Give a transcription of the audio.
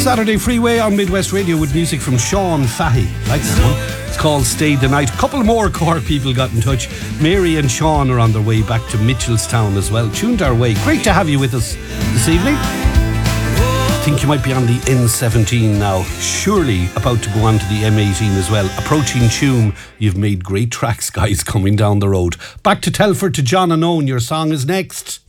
Saturday Freeway on Midwest Radio with music from Sean Fahey. Like that one. It's called Stay the Night. A couple more Cork people got in touch. Mary and Sean are on their way back to Mitchelstown as well. Tuned our way. Great to have you with us this evening. I think you might be on the N17 now. Surely about to go on to the M18 as well. Approaching Tuam. You've made great tracks, guys, coming down the road. Back to Telford to John and Owen. Your song is next.